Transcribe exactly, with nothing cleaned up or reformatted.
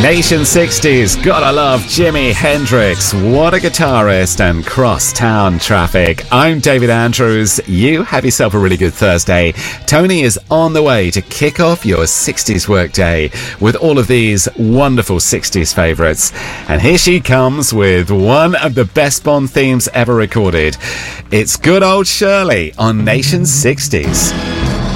Nation sixties, gotta love Jimi Hendrix. What a guitarist, and Crosstown Traffic. I'm David Andrews. You have yourself a really good Thursday. Tony is on the way to kick off your sixties workday with all of these wonderful sixties favourites. And here she comes with one of the best Bond themes ever recorded. It's good old Shirley on Nation sixties.